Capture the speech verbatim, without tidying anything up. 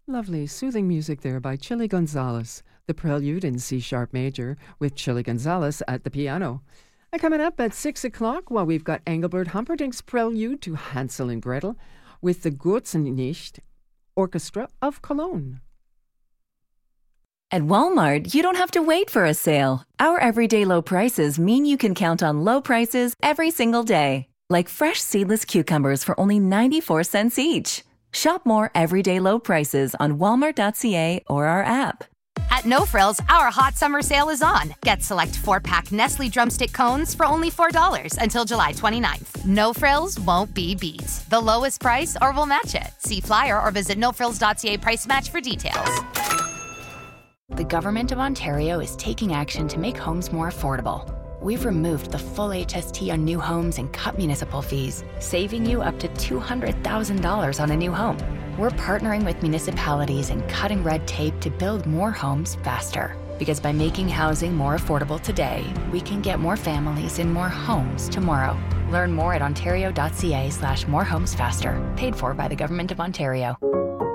Lovely, soothing music there by Chili Gonzalez. The Prelude in C-sharp major with Chili Gonzalez at the piano. And coming up at six o'clock, well, we've got Engelbert Humperdinck's Prelude to Hansel and Gretel with the Gutzenlicht Orchestra of Cologne. At Walmart, you don't have to wait for a sale. Our everyday low prices mean you can count on low prices every single day. Like fresh seedless cucumbers for only ninety-four cents each. Shop more everyday low prices on walmart dot c a or our app. At No Frills, our hot summer sale is on. Get select four-pack Nestle Drumstick cones for only four dollars until July twenty-ninth. No Frills won't be beat. The lowest price or we'll match it. See flyer or visit no frills dot c a price match for details. The Government of Ontario is taking action to make homes more affordable. We've removed the full H S T on new homes and cut municipal fees, saving you up to two hundred thousand dollars on a new home. We're partnering with municipalities and cutting red tape to build more homes faster. Because by making housing more affordable today, we can get more families in more homes tomorrow. Learn more at ontario dot c a slash more homes faster. Paid for by the Government of Ontario.